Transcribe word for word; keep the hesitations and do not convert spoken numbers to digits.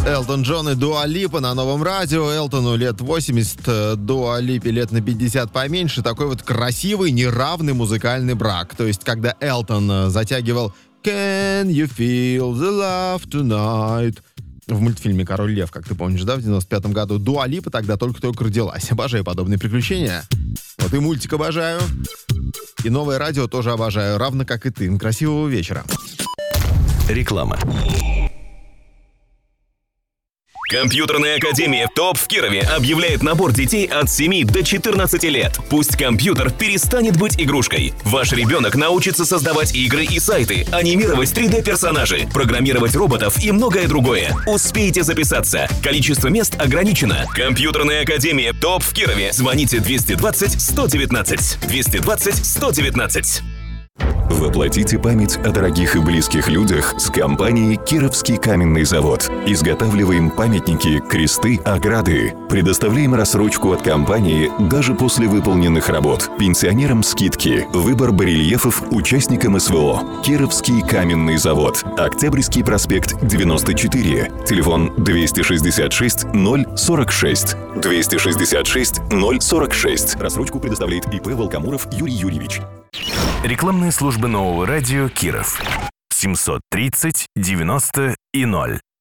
Элтон Джон и Дуа Липа на Новом радио. Элтону лет восемьдесят, Дуа Липе лет на пятьдесят поменьше. Такой вот красивый, неравный музыкальный брак. То есть, когда Элтон затягивал «Can you feel the love tonight?» в мультфильме «Король лев», как ты помнишь, да, в девяносто пятом году, Дуа Липа тогда только-только родилась. Обожаю подобные приключения. Вот и мультик обожаю. И новое радио тоже обожаю, равно как и ты. Красивого вечера. Реклама. Компьютерная академия «ТОП» в Кирове объявляет набор детей от семи до четырнадцати лет. Пусть компьютер перестанет быть игрушкой. Ваш ребенок научится создавать игры и сайты, анимировать три дэ-персонажей, программировать роботов и многое другое. Успейте записаться. Количество мест ограничено. Компьютерная академия «ТОП» в Кирове. Звоните двести двадцать сто девятнадцать. двести двадцать сто девятнадцать. Воплотите память о дорогих и близких людях с компанией «Кировский каменный завод». Изготавливаем памятники, кресты, ограды. Предоставляем рассрочку от компании даже после выполненных работ. Пенсионерам скидки. Выбор барельефов участникам эс вэ о. «Кировский каменный завод». Октябрьский проспект, девяносто четыре. Телефон двести шестьдесят шесть ноль сорок шесть. двести шестьдесят шесть ноль сорок шесть. Рассрочку предоставляет и пэ Волкомуров Юрий Юрьевич. Рекламные службы Нового радио Киров. семьсот тридцать девяносто и ноль.